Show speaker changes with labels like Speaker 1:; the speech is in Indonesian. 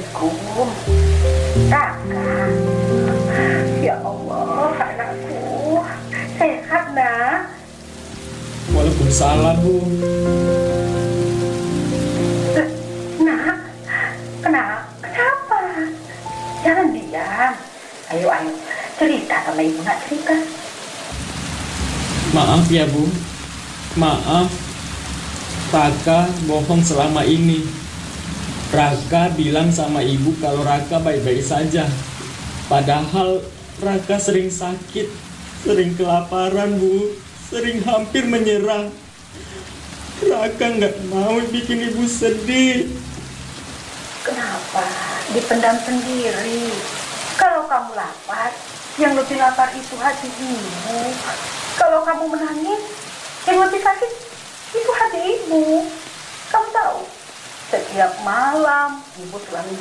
Speaker 1: Assalamualaikum. Raka. Ya Allah, anakku. Sehat, nak?
Speaker 2: Waalaikumsalam, Bu.
Speaker 1: Nak, kenapa? Jangan diam. Ayo, cerita sama ibu, nak cerita.
Speaker 2: Maaf ya, Bu. Maaf. Raka bohong selama ini. Raka bilang sama ibu kalau Raka baik-baik saja. Padahal Raka sering sakit, sering kelaparan, Bu. Sering hampir menyerah. Raka nggak mau bikin ibu sedih.
Speaker 1: Kenapa? Dipendam sendiri. Kalau kamu lapar, yang lebih lapar itu hati ibu. Kalau kamu menangis, yang lebih sakit itu hati ibu. Kamu tahu, setiap malam ibu selalu